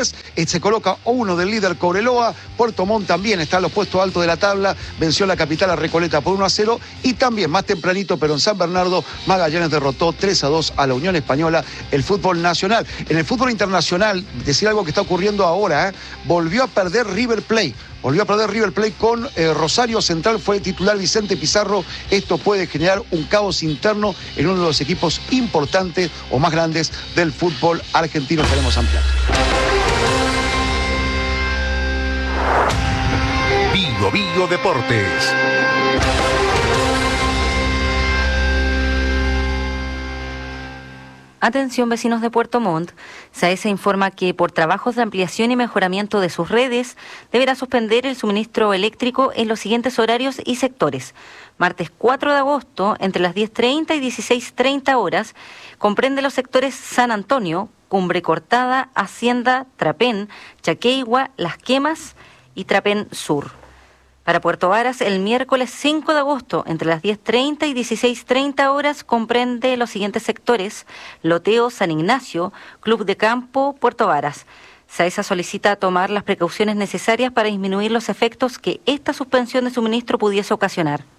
Liniers se coloca uno del líder Cobreloa. Puerto Montt también está en los puestos altos de la tabla, venció la capital a Recoleta por 1-0 y también más tempranito, pero en San Bernardo, Magallanes derrotó 3-2 a la Unión Española, el fútbol nacional. En el fútbol internacional, decir algo que está ocurriendo ahora, volvió a perder River Plate. Con Rosario Central, fue titular Vicente Pizarro. Esto puede generar un caos interno en uno de los equipos importantes o más grandes del fútbol argentino. Estaremos ampliando. Vigo Deportes. Atención, vecinos de Puerto Montt. SAESA informa que por trabajos de ampliación y mejoramiento de sus redes deberá suspender el suministro eléctrico en los siguientes horarios y sectores. Martes 4 de agosto, entre las 10:30 y 16:30 horas, comprende los sectores San Antonio, Cumbre Cortada, Hacienda, Trapén, Chaqueigua, Las Quemas y Trapén Sur. Para Puerto Varas, el miércoles 5 de agosto, entre las 10:30 y 16:30 horas, comprende los siguientes sectores: Loteo, San Ignacio, Club de Campo, Puerto Varas. SAESA solicita tomar las precauciones necesarias para disminuir los efectos que esta suspensión de suministro pudiese ocasionar.